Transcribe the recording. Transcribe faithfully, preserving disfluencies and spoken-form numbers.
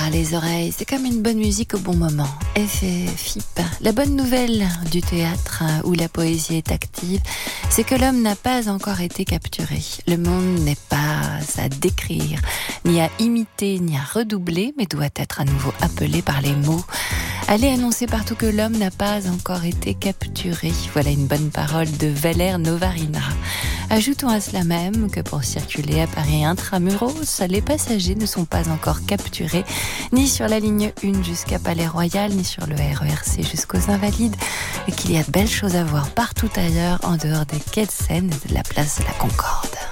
par les oreilles, c'est comme une bonne musique au bon moment. F F I P. La bonne nouvelle du théâtre où la poésie est active, c'est que l'homme n'a pas encore été capturé. Le monde n'est pas à décrire, ni à imiter, ni à redoubler, mais doit être à nouveau appelé par les mots. Allez annoncer partout que l'homme n'a pas encore été capturé. Voilà une bonne parole de Valère Novarina. Ajoutons à cela même que pour circuler à Paris intramuros, les passagers ne sont pas encore capturés, ni sur la ligne un jusqu'à Palais-Royal, ni sur le R E R C jusqu'aux Invalides, et qu'il y a de belles choses à voir partout ailleurs, en dehors des quais de Seine et de la place de la Concorde.